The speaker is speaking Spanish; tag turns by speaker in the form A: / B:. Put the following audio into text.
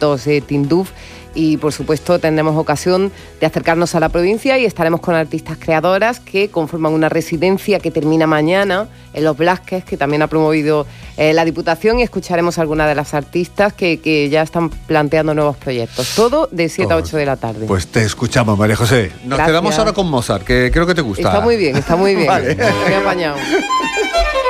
A: proyectos Tinduf. Y, por supuesto, tendremos ocasión de acercarnos a la provincia y estaremos con artistas creadoras que conforman una residencia que termina mañana en Los Blasques, que también ha promovido la Diputación, y escucharemos a algunas de las artistas que ya están planteando nuevos proyectos. Todo de 7 a 8 de la tarde.
B: Pues te escuchamos, María José. Nos quedamos ahora con Mozart, que creo que te gusta.
A: Está muy bien, está muy bien.
B: Vale.
A: Muy apañado.